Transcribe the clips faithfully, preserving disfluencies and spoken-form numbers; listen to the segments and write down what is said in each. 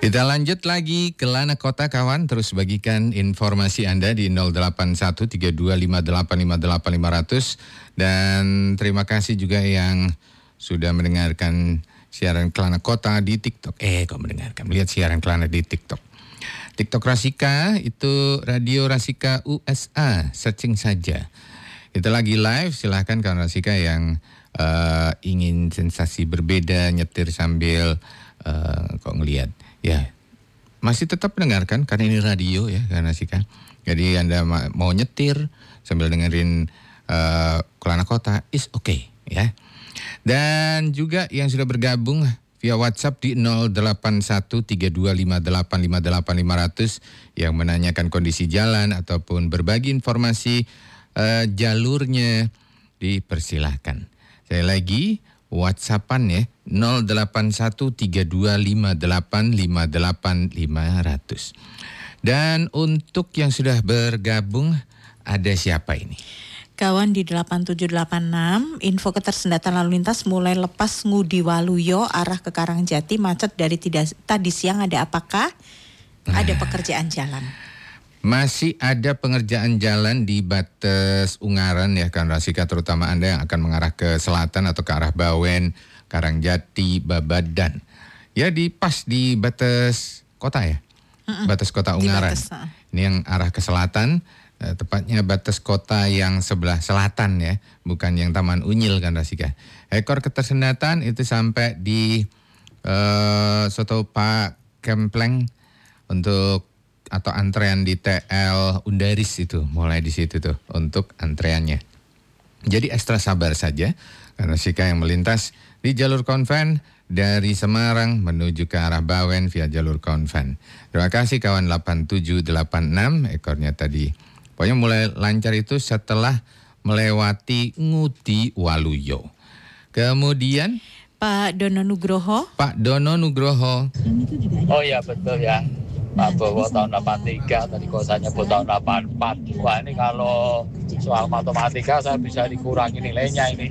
Kita lanjut lagi ke Lana Kota kawan, terus bagikan informasi Anda di nol delapan satu tiga dua lima delapan lima delapan lima nol nol dan terima kasih juga yang sudah mendengarkan siaran Kelana Kota di TikTok. Eh, kok mendengarkan? Melihat siaran Kelana di TikTok. TikTok Rasika itu Radio Rasika U S A, searching saja. Kita lagi live, silahkan kawan Rasika yang uh, ingin sensasi berbeda, nyetir sambil uh, kok ngelihat. Ya, masih tetap mendengarkan karena ini radio ya kawan Rasika. Jadi Anda mau nyetir sambil dengerin uh, Kelana Kota, is okay ya. Dan juga yang sudah bergabung via WhatsApp di nol delapan satu tiga dua lima delapan lima delapan lima nol nol yang menanyakan kondisi jalan ataupun berbagi informasi uh, jalurnya, dipersilahkan. Saya lagi WhatsAppan ya nol delapan satu tiga dua lima delapan lima delapan lima nol nol. Dan untuk yang sudah bergabung ada siapa ini? Kawan di delapan tujuh delapan enam, info ketersendatan lalu lintas mulai lepas Ngudi Waluyo arah ke Karangjati macet dari tidak, tadi siang ada apakah? Ada pekerjaan jalan. Masih ada pengerjaan jalan di batas Ungaran ya kan Rasika, terutama Anda yang akan mengarah ke selatan atau ke arah Bawen, Karangjati, Babadan. Ya di pas di batas kota ya. Mm-mm. Batas kota Ungaran. Batas, uh. Ini yang arah ke selatan. Uh, tepatnya batas kota yang sebelah selatan ya, bukan yang Taman Unyil kan Rasika. Ekor ketersendatan itu sampai di uh, Soto Pak Kempleng untuk atau antrean di T L Undaris itu, mulai di situ tuh untuk antreannya. Jadi ekstra sabar saja karena Rasika yang melintas di jalur konven dari Semarang menuju ke arah Bawen via jalur konven. Terima kasih kawan delapan tujuh delapan enam ekornya tadi. Pokoknya mulai lancar itu setelah melewati Ngudi Waluyo. Kemudian Pak Dono Nugroho. Pak Dono Nugroho. Oh ya betul ya. Pak Bowo tahun delapan tiga, tadi kosannya Bowo tahun delapan empat. Wah ini kalau soal matematika saya bisa dikurangi nilainya ini.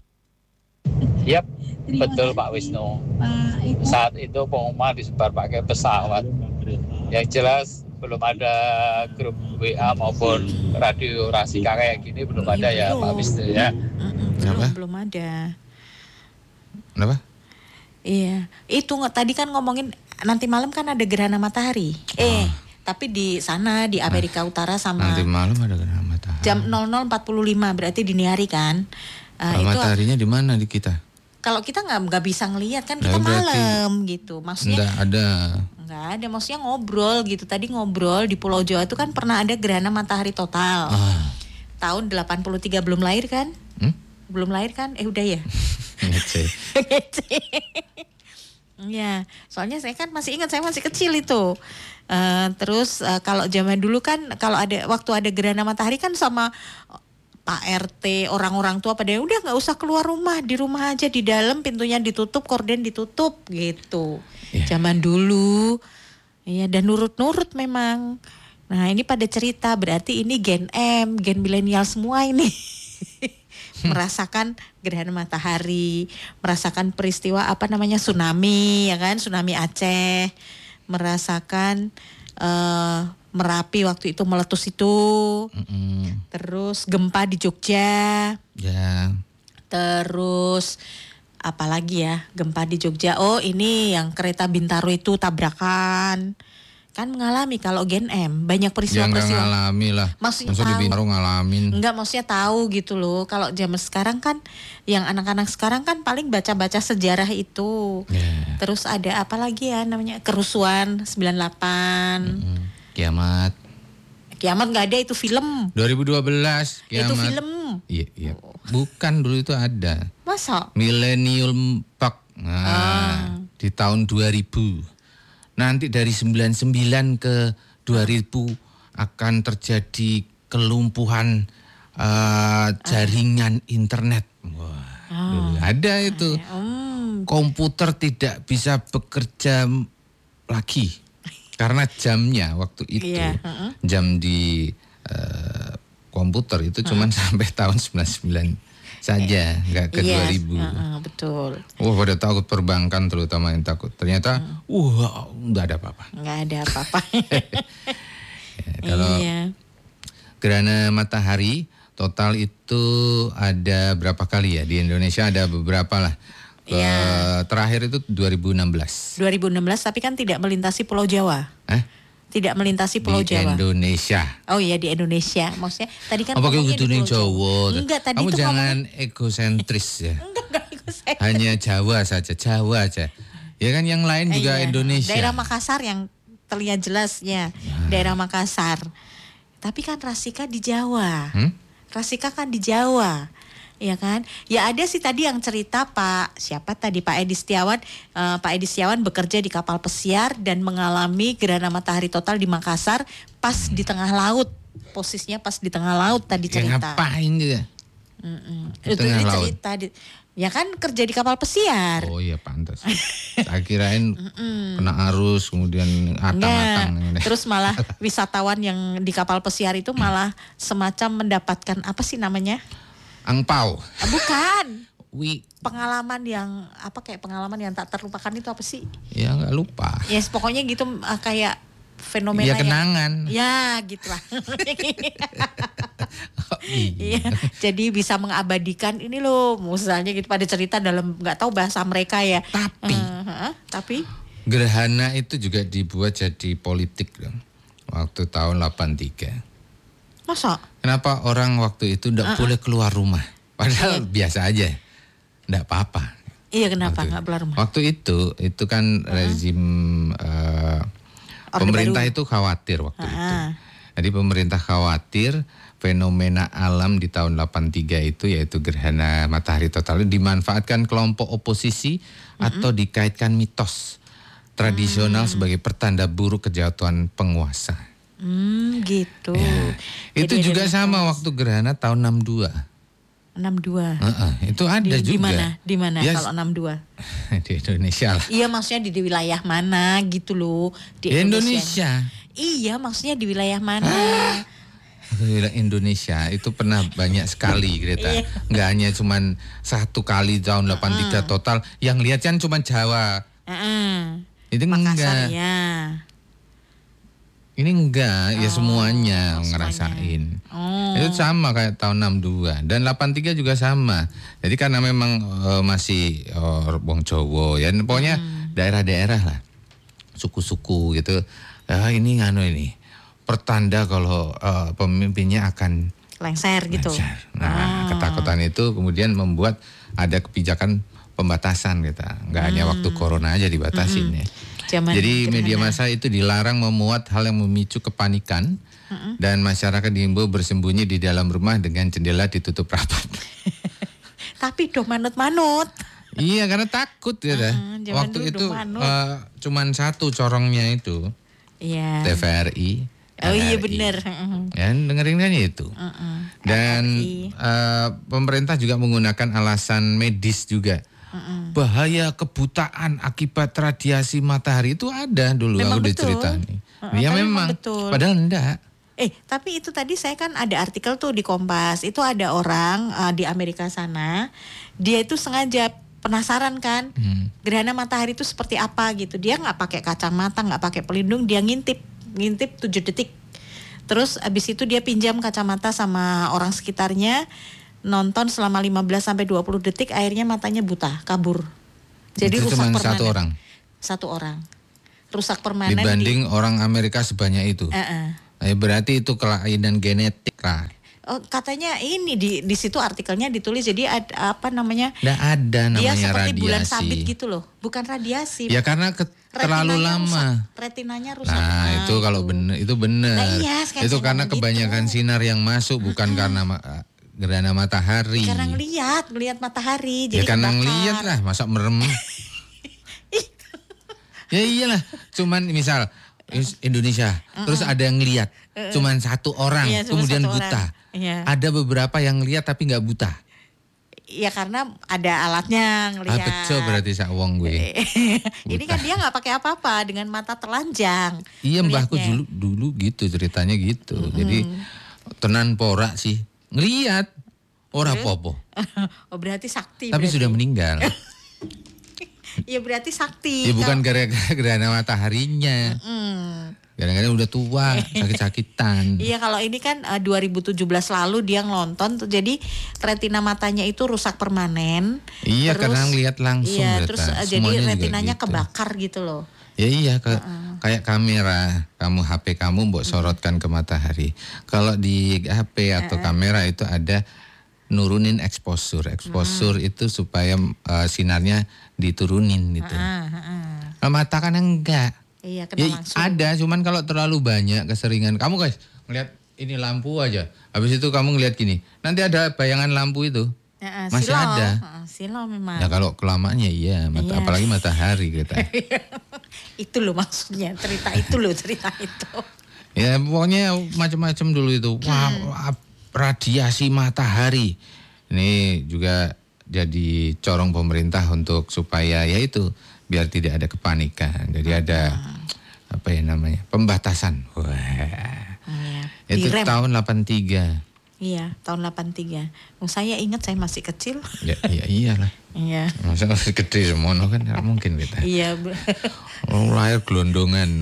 Yap, betul Pak Wisnu. Saat itu pengumuman disebar pakai pesawat. Yang jelas belum ada grup W A maupun radio Rasika kayak gini, belum ada ya Pak Wisnu ya. Belum, belum ada. Kenapa? Iya, itu tadi kan ngomongin nanti malam kan ada gerhana matahari. Oh. Eh, tapi di sana di Amerika nah, Utara sama nanti malam ada gerhana matahari. Jam nol nol empat puluh lima berarti dini hari kan. Uh, itu mataharinya di mana di kita? Kalau kita nggak nggak bisa ngelihat kan kita nah, malam gitu. Maksudnya enggak ada. Nggak ada, maksudnya ngobrol gitu. Tadi ngobrol di Pulau Jawa itu kan pernah ada gerhana matahari total. Ah. Tahun delapan puluh tiga belum lahir kan? Hmm? Belum lahir kan? Eh udah ya. Ngece. Ngece. Ya, soalnya saya kan masih ingat, saya masih kecil itu. Uh, terus uh, kalau zaman dulu kan kalau ada waktu ada gerhana matahari kan sama Pak R T, orang-orang tua pada udah nggak usah keluar rumah, di rumah aja di dalam, pintunya ditutup, korden ditutup gitu. Yeah. Zaman dulu, ya dan nurut-nurut memang. Nah ini pada cerita berarti ini Gen M, Gen milenial semua ini. Merasakan gerhana matahari, merasakan peristiwa apa namanya tsunami, ya kan, tsunami Aceh, merasakan uh, Merapi waktu itu meletus itu, mm-hmm. Terus gempa di Jogja, yeah. Terus apalagi ya gempa di Jogja, oh ini yang kereta Bintaro itu tabrakan. Kan mengalami kalau Gen M banyak peristiwa-peristiwa. Ya nggak ngalami lah. Maksudnya di Bintaro ngalamin. Enggak, maksudnya tahu gitu loh. Kalau zaman sekarang kan, yang anak-anak sekarang kan paling baca-baca sejarah itu. Yeah. Terus ada apa lagi ya namanya kerusuhan sembilan delapan. Mm-hmm. Kiamat. Kiamat nggak ada, itu film. dua ribu dua belas Kiamat. Itu film. Iya, iya. Bukan, dulu itu ada. Masa? Millennium Park. Nah, ah. Di tahun dua ribu. Nanti dari sembilan puluh sembilan ke dua ribu akan terjadi kelumpuhan uh, jaringan ah. internet. Wah, ah. ada itu. Ah, um. Komputer tidak bisa bekerja lagi karena jamnya waktu itu, yeah. uh-uh. jam di uh, komputer itu uh. cuma sampai tahun sembilan puluh sembilan saja, nggak ke Iya, dua ribu. uh, uh, betul. Wah, pada takut perbankan terutama yang takut. Ternyata, hmm. wah, nggak ada apa-apa. Nggak ada apa-apa. Ya, kalau iya. gerhana matahari total itu ada berapa kali ya? Di Indonesia ada beberapa lah. Ke, ya. Terakhir itu dua ribu enam belas. dua ribu enam belas tapi kan tidak melintasi Pulau Jawa. Hah? Tidak melintasi Pulau di Jawa. Di Indonesia. Oh iya di Indonesia. Maksudnya tadi kan apa kayak gitu nih Jawa. Jawa? Enggak, tadi kamu itu jangan ngomongin... egosentris ya. enggak, enggak egosentris. Hanya Jawa saja, Jawa aja. Ya kan yang lain eh, juga iya. Indonesia. Daerah Makassar yang terlihat jelas ya. Nah. Daerah Makassar. Tapi kan Rasika di Jawa. Hmm? Rasika kan di Jawa. Ya kan, ya ada sih tadi yang cerita Pak siapa tadi Pak Edi Setiawan, uh, Pak Edi Setiawan bekerja di kapal pesiar dan mengalami gerhana matahari total di Makassar pas di tengah laut, posisinya pas di tengah laut tadi cerita. Ya ngapain dia? Itu dia cerita, di, ya kan kerja di kapal pesiar. Oh iya pantas. Saya kirain kena arus kemudian atang-atang. Terus malah wisatawan yang di kapal pesiar itu malah semacam mendapatkan apa sih namanya? Angpau. Bukan. Wi. Pengalaman yang apa kayak pengalaman yang tak terlupakan itu apa sih? Ya nggak lupa. Ya yes, pokoknya gitu uh, kayak fenomena. Ya kenangan. Yang, ya gitulah. oh, iya. Jadi bisa mengabadikan ini loh, misalnya gitu pada cerita dalam nggak tahu bahasa mereka ya. Tapi. Uh, uh, tapi. Gerhana itu juga dibuat jadi politik dong. Waktu tahun delapan tiga. Masa? Kenapa orang waktu itu tidak uh-uh. boleh keluar rumah? Padahal iya. biasa aja, tidak apa-apa. Iya kenapa nggak keluar rumah? Waktu itu, itu kan uh-huh. rezim uh, pemerintah baru. Itu khawatir waktu uh-huh. itu. Jadi pemerintah khawatir fenomena alam di tahun delapan tiga itu yaitu gerhana matahari total dimanfaatkan kelompok oposisi uh-huh. atau dikaitkan mitos tradisional uh-huh. sebagai pertanda buruk kejatuhan penguasa. Hmm gitu. Ya. Itu juga sama mitos. Waktu gerhana tahun enam dua. enam dua. Uh-uh, itu ada di, juga. Di mana? Di mana ya, kalau enam dua? Di Indonesia lah. Iya maksudnya di, di wilayah mana gitu loh. Di, di Indonesia. Iya maksudnya di wilayah mana? Ah, wilayah Indonesia itu pernah banyak sekali Greta. Nggak hanya cuman satu kali tahun delapan tiga uh-uh. total. Yang lihat kan cuma Jawa. Uh-uh. Itu Makassar, enggak. Ya. Ini enggak, oh, ya semuanya ngerasain. Oh. Itu sama kayak tahun enam dua dan delapan tiga juga sama. Jadi karena memang uh, masih uh, wong Jawa ya, pokoknya hmm. daerah-daerah lah, suku-suku gitu. Ah ini nganu ini pertanda kalau uh, pemimpinnya akan lengser gitu. Lengser. Nah, oh. ketakutan itu kemudian membuat ada kebijakan pembatasan gitu. Enggak hmm. hanya waktu corona aja dibatasin hmm. ya. Zaman Jadi gerhana. Media massa itu dilarang memuat hal yang memicu kepanikan uh-uh. dan masyarakat diimbau bersembunyi di dalam rumah dengan jendela ditutup rapat. Tapi doh manut-manut. Iya karena takut ya. Uh-uh, waktu itu uh, cuman satu corongnya itu. Iya. T V R I. Oh iya benar. Uh-uh. Ya dengerin kan itu. Uh-uh. Dan uh, pemerintah juga menggunakan alasan medis juga. Uh-uh. Bahaya kebutaan akibat radiasi matahari itu ada dulu memang aku diceritain. Uh-uh, ya memang, betul. Padahal enggak. Eh tapi itu tadi saya kan ada artikel tuh di Kompas. Itu ada orang uh, di Amerika sana. Dia itu sengaja penasaran kan. Hmm. Gerhana matahari itu seperti apa gitu. Dia nggak pakai kacamata, nggak pakai pelindung. Dia ngintip, ngintip tujuh detik. Terus abis itu dia pinjam kacamata sama orang sekitarnya. Nonton selama lima belas sampai dua puluh detik akhirnya matanya buta, kabur. Jadi itu rusak cuma permanen. Satu orang. Satu orang. Rusak permanen dibanding di... orang Amerika sebanyak itu. Uh-uh. Eh, berarti itu kelainan genetik lah. Oh, katanya ini di di situ artikelnya ditulis jadi ada apa namanya? Nggak ada namanya dia seperti radiasi. Bulan sabit gitu loh. Bukan radiasi. Ya karena ke, terlalu lama. Rusak, retinanya rusak. Nah, nah itu, itu kalau benar itu benar. Nah, iya, itu karena kebanyakan gitu. Sinar yang masuk bukan uh-huh. karena gerhana matahari. Karena ngelihat, ngelihat matahari. Ya jadi karena kebakar. ngelihat lah, masa merem. Ya iyalah, cuman misal Indonesia, uh-uh. terus ada yang ngelihat, uh-uh. cuman satu orang, iya, kemudian satu buta. Orang. Iya. Ada beberapa yang ngelihat tapi nggak buta. Iya karena ada alatnya ngelihat. Ah betul berarti sak wong gue. Ini kan dia nggak pakai apa-apa dengan mata telanjang. Iya mbahku dulu dulu gitu ceritanya gitu. Mm-hmm. Jadi tenan porak sih ngelihat. Ora Terus? apa-apa. Oh berarti sakti. Tapi berarti. sudah meninggal. Ya berarti sakti. Ya bukan gara-gara gerhana mataharinya. Hmm. Kadang-kadang udah tua, sakit-sakitan. Iya kalau ini kan uh, dua ribu tujuh belas lalu dia ngelonton tuh, jadi retina matanya itu rusak permanen. Iya, terus, karena ngelihat langsung. Iya, Berta. terus uh, jadi Semuanya juga retinanya gitu. kebakar gitu loh. Ya iya, ke, Uh-uh. kayak kamera, kamu H P kamu mbok sorotkan ke matahari. Kalau di H P atau Uh-uh. kamera itu ada nurunin exposure. Exposure Uh-uh. itu supaya uh, sinarnya diturunin gitu. Uh-uh, uh-uh. Nah, mata kan enggak. Iya kena Ya, langsung. ada, cuman kalau terlalu banyak keseringan. Kamu guys, ngeliat ini lampu aja. Habis itu kamu ngeliat gini. Nanti ada bayangan lampu itu. Uh-uh, Masih silau. ada. Uh-uh, silau memang. Ya kalau kelamaannya iya, mata, Iya. apalagi matahari kita. Itu loh maksudnya, cerita itu loh, cerita itu. Ya pokoknya macam-macam dulu itu. Wah, wah, radiasi matahari. Ini juga jadi corong pemerintah untuk supaya ya itu biar tidak ada kepanikan. Jadi ada apa ya namanya? Pembatasan. Wah. Iya. Itu Direm. tahun delapan tiga. Iya, tahun delapan tiga. Oh, saya ingat saya masih kecil. Ya, ya iyalah. Iya. Masa masih gede semono kan nggak mungkin kita. Iya. bu- Oh, lahir gelondongan.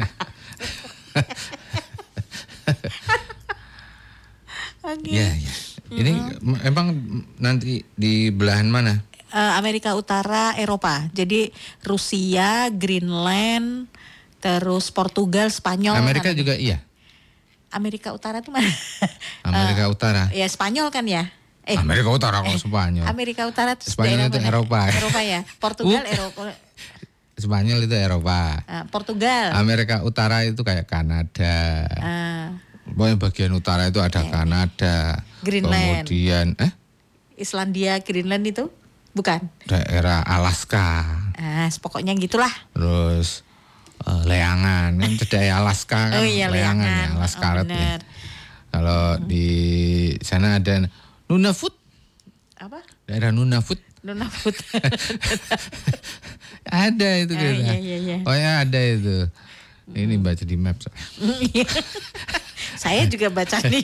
Oke. Ya, ya. Ini m- emang nanti di belahan mana? Eh, Amerika Utara, Eropa. Jadi Rusia, Greenland, terus Portugal, Spanyol. Amerika kan. juga iya. Amerika Utara tuh mana? Amerika Utara. Ya Spanyol kan ya? Eh, Amerika Utara kok Spanyol. Amerika Utara itu Spanyol itu mana? Eropa. Eropa ya. Portugal, Bukan. Eropa. Spanyol itu Eropa. Eh, Portugal. Amerika Utara itu kayak Kanada. Ah, Pokoknya bagian utara itu ada Kanada. Greenland. Kemudian eh Islandia, Greenland itu bukan? daerah Alaska. Ah, pokoknya gitulah. Terus eh, Leangan kan cedai Alaska kan. Oh iya, Leangan Leangan. ya, Alaska Oh, Red ya. benar. Kalau di sana ada Nunavut, Apa? daerah Nunavut. Nunavut. Ada itu Ah, kita. iya, iya, iya. Oh ya ada itu. Ini baca di map. Saya juga baca nih.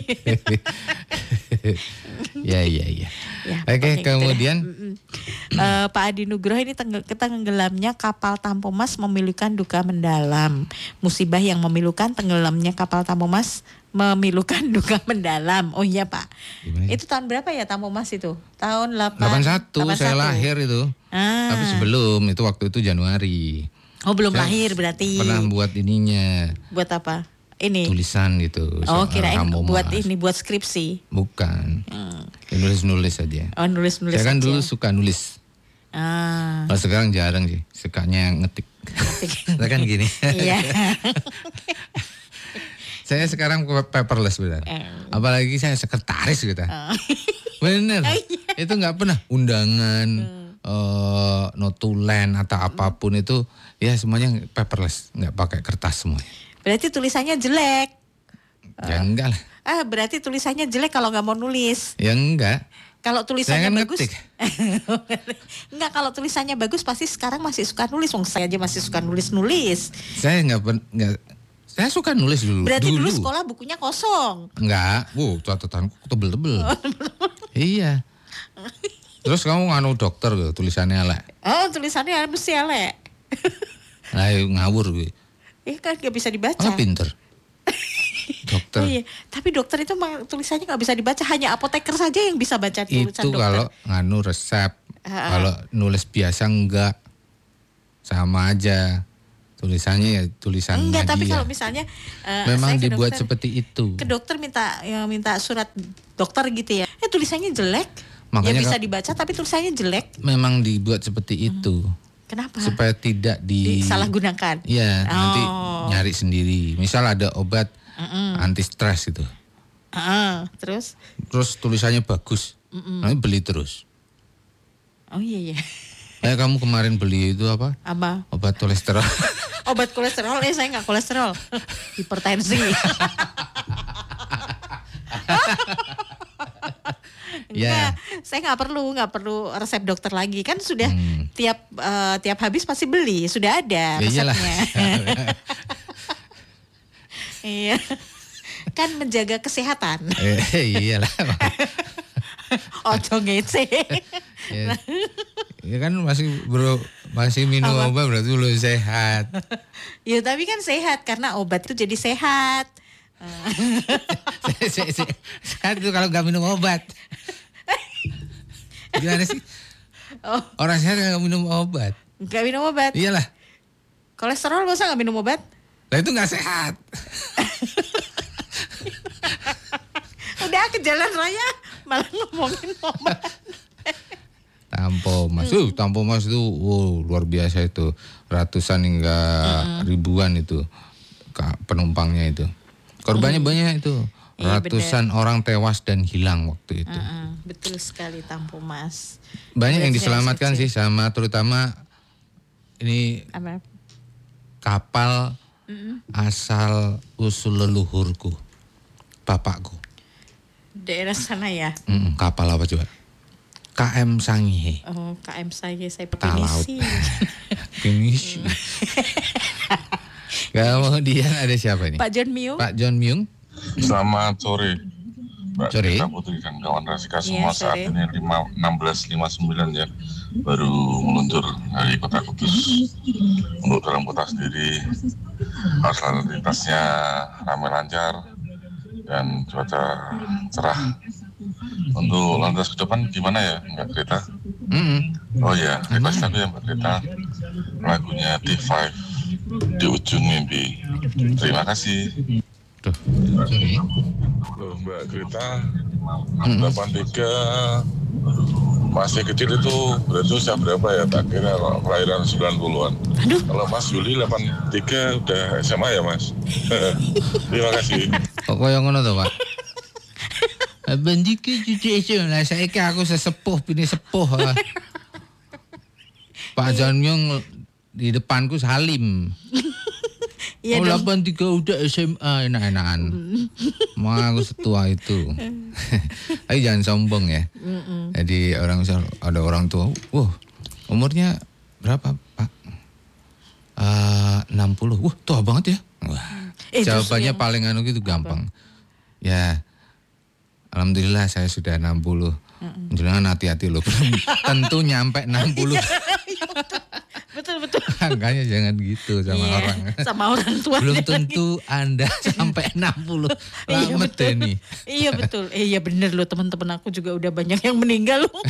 Ya iya iya. Ya, Oke, pokoknya gitu kemudian deh. Mm-mm. Eh, Pak Adi Nugroho ini tengge- ketenggelamnya kapal Tampomas memilukan duka mendalam. Musibah yang memilukan tenggelamnya kapal Tampomas memilukan duka mendalam. Oh iya Pak. Gimana? Itu tahun berapa ya Tampomas itu? Tahun delapan delapan satu saya lahir itu. Ah. Tapi sebelum itu waktu itu Januari. Oh belum Saya lahir berarti. Pernah buat ininya Buat apa? Ini. tulisan gitu. Oh soal kirain Tampomas. buat ini buat skripsi. Bukan. Hmm. Ya, nulis-nulis aja. Oh nulis-nulis Saya kan aja. dulu suka nulis. Ah. Kalau sekarang jarang sih. Sukanya ngetik. Saya kan gini. Iya. Saya sekarang paperless benar. Eh. Apalagi saya sekretaris gitu. Oh. Bener. Oh, iya. Itu nggak pernah undangan, eh, notulen atau apapun itu ya semuanya paperless, nggak pakai kertas semuanya. Berarti tulisannya jelek. Ya enggak lah. Ah, berarti tulisannya jelek kalau nggak mau nulis. Ya enggak. Kalau tulisannya Saya kan bagus. ngetik. Enggak, kalau tulisannya bagus pasti sekarang masih suka nulis. Wong saya aja masih suka nulis-nulis. Saya nggak pen- nggak. Saya suka nulis dulu. Berarti dulu, dulu sekolah bukunya kosong. Enggak. Wow, catatanku tebel-tebel. Iya. Terus kamu nganu dokter gitu, tulisannya elek. Oh, tulisannya mesti elek. Ayo ngawur gue. Eh kan nggak bisa dibaca. Ah, pinter. Dokter. Oh, iya. Tapi dokter itu mah tulisannya nggak bisa dibaca. Hanya apoteker saja yang bisa baca tulisan Itu dokter. kalau nganu resep. Ah. Kalau nulis biasa enggak. Sama aja. Tulisannya ya tulisan Enggak, tapi Nadia. kalau misalnya eh, Memang saya ke dibuat dokter- seperti itu. ke dokter minta ya, minta surat dokter gitu ya. Eh tulisannya jelek. Makanya ya bisa kak- dibaca tapi tulisannya jelek. Memang dibuat seperti itu. Kenapa? Supaya tidak di Disalahgunakan. Iya, nanti Oh. nyari sendiri. Misal ada obat anti stres gitu. Ah, terus? Terus tulisannya bagus. Nanti beli terus. Oh iya iya. Kayak kamu kemarin beli itu apa? Apa? Obat kolesterol. Obat kolesterol? Eh saya nggak kolesterol. Hipertensi. Ya. Enggak, saya nggak perlu nggak perlu resep dokter lagi kan sudah Hmm. tiap eh, tiap habis pasti beli sudah ada Ya iyalah. resepnya. Iya, kan menjaga kesehatan. Eh, iyalah. Ojo ngece. Ya, ya kan masih bro masih minum Apa? obat berarti lu sehat. Ya tapi kan sehat karena obat itu jadi sehat. Se- se- se- Sehat itu kalau nggak minum obat. Gimana sih? Oh, Orang sehat nggak minum obat. nggak minum obat. Iyalah. Kolesterol masa nggak minum obat? Lah itu nggak sehat. Udah ke jalan raya malah ngomongin obat. Tampo Mas, uh, Tampo Mas itu wow, luar biasa itu, ratusan hingga mm-hmm. ribuan itu penumpangnya itu, korbannya mm. banyak itu, ratusan iya, orang tewas dan hilang waktu itu. Mm-mm. Betul sekali Tampo Mas. Banyak Betul yang diselamatkan sih sama terutama ini apa? Kapal mm-mm. asal usul leluhurku, bapakku. Daerah sana ya. Mm-mm, kapal apa coba? K M Sangihe. Oh, K M Sangihe saya Pinisi. Pinisi. Kemudian ada siapa nih? Pak John Myung. Pak John Myung. Selamat sore, Mbak Sore. Rita Putri dan kawan Rasika semua. Ya, saat ini enam belas lima puluh sembilan ya, baru meluncur dari Kota Kudus. Untuk dalam kota sendiri, arus lalu lintasnya ramai lancar dan cuaca cerah. Untuk lantas ke depan gimana ya Mbak Greta? Mm-hmm. Oh ya, request aku ya Mbak Greta, lagunya D lima Di Ujung Mimpi. Terima kasih. Tuh. Loh Mbak Greta, delapan tiga masih kecil itu berarti usia berapa ya? Tak kira kalau kelahiran sembilan puluhan. Aduh. Kalau Mas Juli delapan tiga udah S M A ya Mas? Terima kasih. Kok koyo ngono to, Pak? Abang Diki cuci itu, nah saya kira aku sesepuh, pilih sepuh. Pak John Myung di depanku Salim. Iya oh, dong. delapan tiga udah S M A, enak-enakan. Mau aku setua itu. Tapi jangan sombong ya. Mm-mm. Jadi orang ada orang tua, wah umurnya berapa Pak? Uh, enam puluh. Wah tua banget ya. Wah, eh, jawabannya yang... paling anu gitu gampang. Apa? Ya. Alhamdulillah saya sudah enam puluh. Mm-mm. Jangan hati-hati loh. Tentu nyampe enam puluh. Betul betul. Angkanya jangan gitu sama yeah, orang. Sama orang tua. Belum tentu Anda sampai enam puluh. Iya betul. Nih. Iya betul. Eh, iya bener loh, teman-teman aku juga udah banyak yang meninggal loh.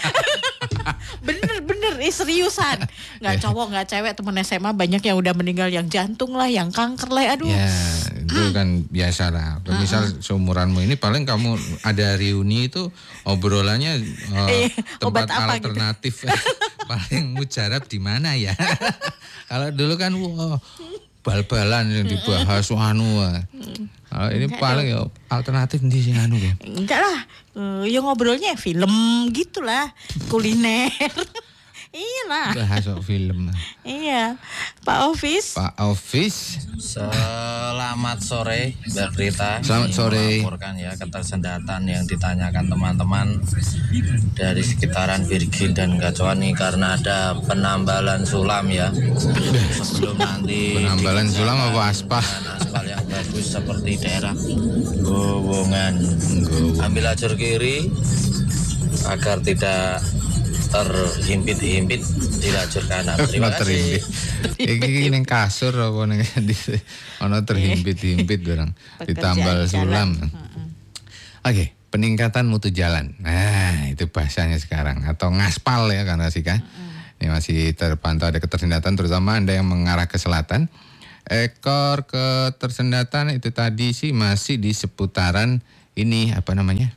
Bener-bener, eh seriusan. Nggak cowok, nggak cewek, temen S M A banyak yang udah meninggal, yang jantung lah, yang kanker lah, aduh. Ya, itu kan biasa lah. Misal seumuranmu ini paling kamu ada reuni itu obrolannya uh, eh, tempat apa alternatif. Gitu? Paling mujarab di mana ya? Kalau dulu kan wah, bal-balan yang dibahas anu. Kalau ini enggak paling ya alternatif di sini anu kan. Enggak lah. Uh, ya ngobrolnya film gitulah, kuliner. Iya lah. Bahas film. Iya. Pak Ofis. Pak Ofis. Selamat sore Mbak Rita. Selamat sore. Melaporkan ya ketersendatan yang ditanyakan teman-teman dari sekitaran Virgin dan Gajah ini karena ada penambalan sulam ya. Sebelum nanti penambalan sulam apa aspal? Aspal yang bagus seperti daerah Gowongan. Ambil lajur kiri agar tidak terhimpit-himpit di lajur kanan. Terima kasih. Iki ning kasur apa ning ana terhimpit-himpit barang ditambal sulam. Oke, peningkatan mutu jalan. Nah, itu bahasanya sekarang atau ngaspal ya karena sih kan. Ini masih terpantau ada ketersendatan terutama Anda yang mengarah ke selatan. Ekor ketersendatan itu tadi sih masih di seputaran ini apa namanya?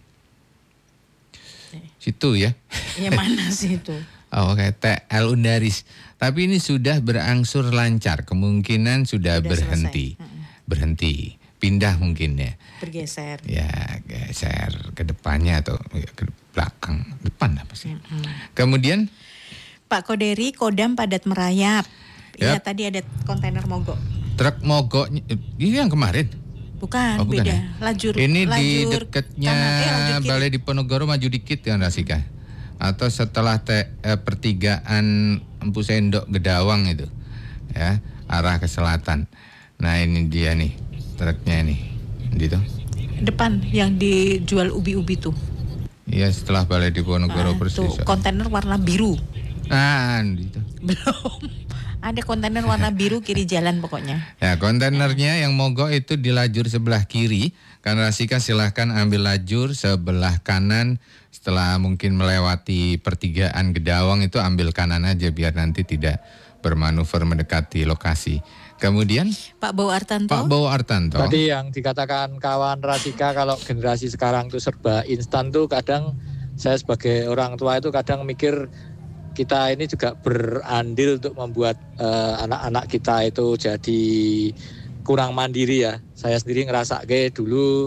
Situ ya. Ya mana sih itu? Oh, oke, T L Undaris. Tapi ini sudah berangsur lancar, kemungkinan sudah, sudah berhenti. Selesai. Berhenti. Pindah mungkin ya. Bergeser. Ya, geser ke depannya atau ya, ke belakang. Depan apa sih? Mm-hmm. Kemudian Pak Koderi, Kodam padat merayap. Iya, yep. Tadi ada kontainer mogok. Truk mogok ini yang kemarin. Bukan, oh, bukan beda. Ya? Lajur. Ini lajur di dekatnya eh, Balai Diponegoro maju dikit kan Rasika? Atau setelah te, eh, pertigaan Empu Sendok Gedawang itu. Ya, arah ke selatan. Nah, ini dia nih, truknya nih. Gitu. Depan yang dijual ubi-ubi tuh. Iya, setelah Balai Diponegoro Nah, persis. tuh kontainer warna biru. Nah, gitu. Belum. Ada kontainer warna biru kiri jalan pokoknya. Ya, kontainernya yang mogok itu di lajur sebelah kiri. Karena Rasika silahkan ambil lajur sebelah kanan. Setelah mungkin melewati pertigaan Gedawang itu ambil kanan aja biar nanti tidak bermanuver mendekati lokasi. Kemudian Pak Bowo Artanto. Pak Bowo Artanto. Tadi yang dikatakan kawan Rasika kalau generasi sekarang tuh serba instan tuh kadang saya sebagai orang tua itu kadang mikir kita ini juga berandil untuk membuat uh, anak-anak kita itu jadi kurang mandiri ya. Saya sendiri ngerasa kayak dulu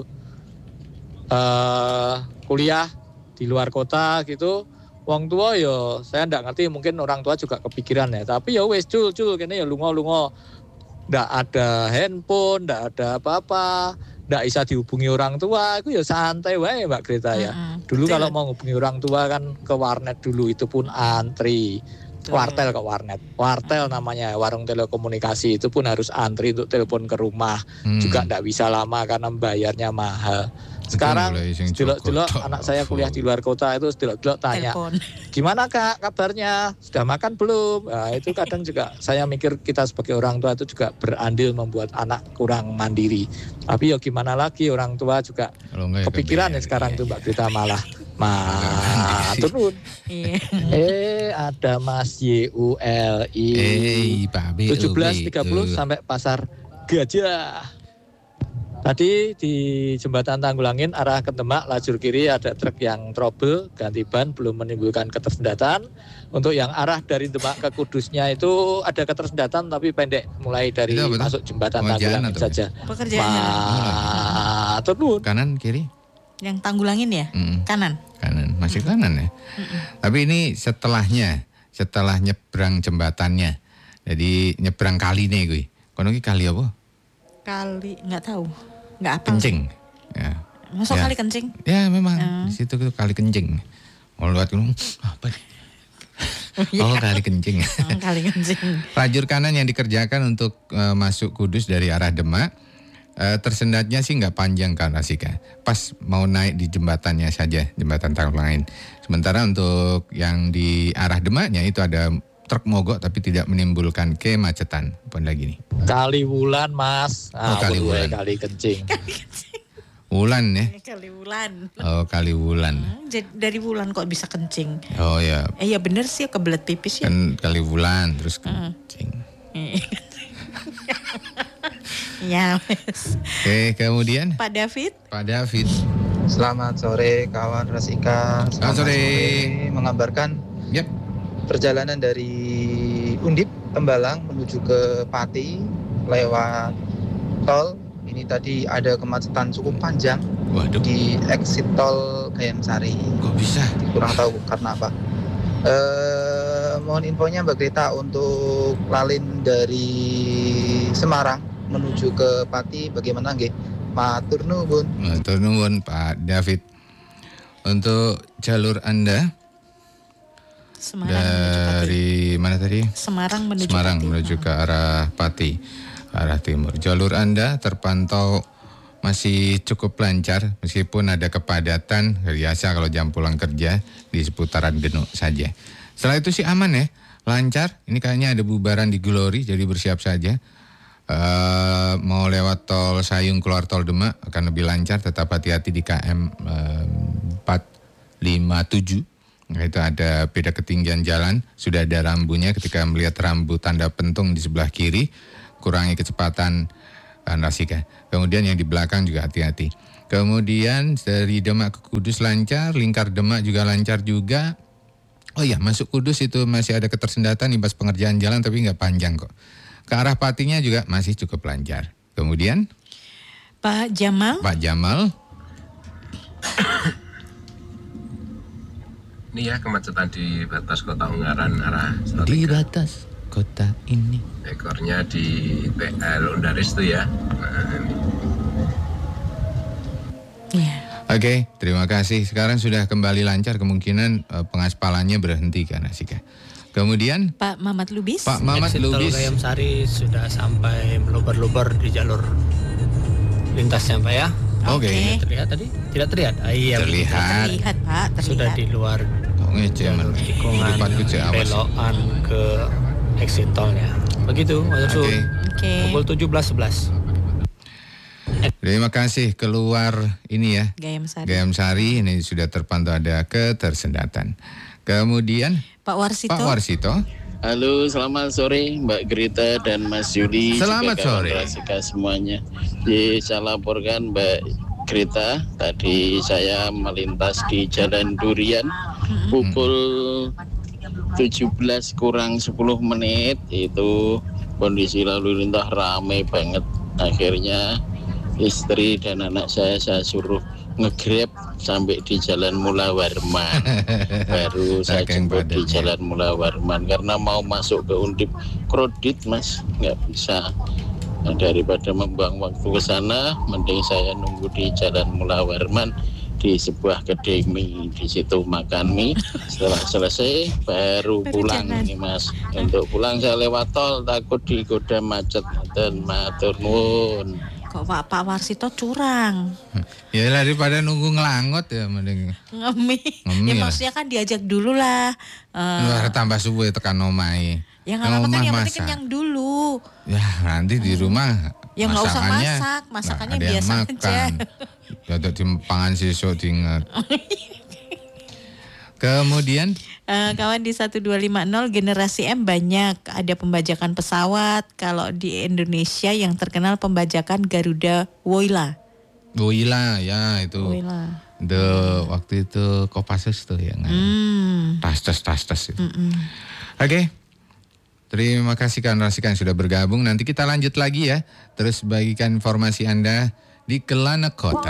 uh, kuliah di luar kota gitu, wong tua yo saya ndak ngerti, mungkin orang tua juga kepikiran ya. Tapi ya wes cul cul kene ya lungo-lungo, ndak ada handphone, ndak ada apa-apa, ndak bisa dihubungi orang tua, itu ya santai wae Mbak Greta ya. Mm-hmm. Dulu Betul. kalau mau hubungi orang tua kan ke warnet dulu, itu pun antri. Betul. Wartel ke warnet. Wartel namanya, warung telekomunikasi, itu pun harus antri untuk telepon ke rumah. Hmm. Juga ndak bisa lama karena bayarnya mahal. Sekarang mulai sing delok-delok Joko anak saya Tok. kuliah di luar kota itu delok-delok tanya, Telepon. gimana Kak kabarnya? Sudah makan belum? Nah, itu kadang juga saya mikir kita sebagai orang tua itu juga berandil membuat anak kurang mandiri. Tapi ya gimana lagi, orang tua juga Kalau enggak ya kepikiran ya kebayar, sekarang iya. tuh Mbak Grita malah mah turun. Iya. Eh ada Mas Y U L I Eh, Pak B. tujuh belas tiga puluh sampai Pasar Gajah. Tadi di jembatan Tanggulangin arah ke Demak lajur kiri ada truk yang trouble, ganti ban belum menimbulkan ketersendatan. Untuk yang arah dari Demak ke Kudusnya itu ada ketersendatan tapi pendek, mulai dari Itu apa tuh? masuk jembatan Pengerjaan Tanggulangin atau saja. Pekerjaannya Wah, turun. Kanan kiri? yang Tanggulangin ya? Mm, Kanan. kanan, masih kanan ya. Tapi ini setelahnya, setelah nyebrang jembatannya. Jadi nyebrang kali nih gue. Kono ki kali apa? Kali nggak tahu. Nggak apa. Kencing. Ya. Masuk Ya. kali kencing. Ya memang Ah. di situ tuh kali kencing. Mau lewat gunung apa? nih? Oh kali kencing. Oh, kali kencing. Lajur kanan yang dikerjakan untuk eh, masuk Kudus dari arah Demak, eh, tersendatnya sih nggak panjang kan Rasika. Pas mau naik di jembatannya saja, jembatan Tanggulangin. Sementara untuk yang di arah Demaknya itu ada truk mogok tapi tidak menimbulkan kemacetan. Apa lagi nih? Kali Wulan Mas. Oh, Kali boleh, Wulan. Kali kencing. Wulan ya? Kali bulan. Oh kali Wulan. Jadi dari bulan kok bisa kencing? Oh ya, Eh ya bener sih, kebelet pipis ya. kan kali Wulan terus kencing. Ya, wes. Oke, kemudian Pak David. Pak David. Selamat sore kawan Rasika. Selamat sore. Mengabarkan Yap. perjalanan dari Undip Tembalang menuju ke Pati lewat tol. Ini tadi ada kemacetan cukup panjang Waduh, di exit tol Gayam Sari. kok bisa? Kurang tahu karena apa. Eh, mohon infonya Mbak Greta untuk lalin dari Semarang menuju ke Pati bagaimana nggih? Matur nuwun. Matur nuwun Pak David. Untuk jalur Anda Semarang menuju Pati. dari mana tadi? Semarang menuju Semarang Pati. menuju ke arah Pati, arah timur. Jalur Anda terpantau masih cukup lancar meskipun ada kepadatan biasa kalau jam pulang kerja di seputaran Genuk saja. Setelah itu sih aman ya, lancar. Ini kayaknya ada bubaran di Glory, jadi bersiap saja. Eh, mau lewat tol Sayung keluar tol Demak akan lebih lancar, tetap hati-hati di K M eh, empat lima tujuh. Nah, itu ada beda ketinggian jalan, sudah ada rambunya. Ketika melihat rambu tanda pentung di sebelah kiri, kurangi kecepatan Rasika. Kemudian yang di belakang juga hati-hati. Kemudian dari Demak ke Kudus lancar, lingkar Demak juga lancar juga. Oh iya, masuk Kudus itu masih ada ketersendatan imbas pengerjaan jalan tapi nggak panjang kok. Ke arah Patinya juga masih cukup lancar. Kemudian Pak Jamal. Pak Jamal. Ini ya kemacetan di batas Kota Ungaran arah Di Salatiga. batas kota ini. Ekornya di P L Undaris itu ya. Nah, ini. Iya. Oke, terima kasih. Sekarang sudah kembali lancar, kemungkinan eh, pengaspalannya berhenti kan Rasika. Kemudian Pak Mamat Lubis. Pak Mamat Exit tol Lubis. Gayam Sari sudah sampai meluber-luber di jalur lintasnya Pak ya. Oke. Oke. Terlihat tadi? Tidak terlihat? Ah, iya, Terlihat. Terlihat Pak, terlihat. sudah di luar Kok ngece jalur men. tikungan Mripatku cek awas. belokan ke exit tolnya. Begitu, Mas Arsul. Oke. Oke. Pukul tujuh belas sebelas. Terima kasih. Keluar ini ya. Gayam Sari. Gayam Sari ini sudah terpantau ada ketersendatan. Kemudian Pak Warsito. Pak Warsito. Halo, selamat sore Mbak Grita dan Mas Yudi. Selamat juga kawan sore. Rasika semuanya. Jadi saya laporkan Mbak Grita, tadi saya melintas di Jalan Durian pukul tujuh belas kurang sepuluh menit, itu kondisi lalu lintas ramai banget. Akhirnya istri dan anak saya saya suruh nge-grab sampai di Jalan Mula Warman. Baru saya Saking jemput di padatnya. Jalan Mula Warman karena mau masuk ke Undip kredit Mas, nggak bisa. Nah, daripada membuang waktu ke sana, mending saya nunggu di Jalan Mula Warman di sebuah kedai mie, di situ makan mie. Setelah selesai baru Baru pulang jalan. nih Mas. Untuk pulang saya lewat tol, takut digoda macet dan matur nuwun. Kok Pak Pak Warsito curang. Ya daripada nunggu ngelangot ya mending. Ngemi. Ngemi Ya lah. maksudnya kan diajak dulu lah. Eh, Wah, tambah subuh tekan omai. ya nggak apa-apa kan, Omah yang penting masak. kenyang dulu. Ya nanti di rumah Ya nggak usah masakannya masak, masakannya nggak ada yang biasa aja. makan. Ya ada timpangan sisuk diinget. Kemudian Eh, kawan di satu dua lima nol generasi M banyak, ada pembajakan pesawat. Kalau di Indonesia yang terkenal pembajakan Garuda Woyla. Woyla ya itu. Woyla. The waktu itu Kopassus tuh yang Hmm. tas tas tas tas itu. Mm-mm. Oke. Terima kasih kawan Rasika yang sudah bergabung. Nanti kita lanjut lagi ya. Terus bagikan informasi Anda di Kelana Kota.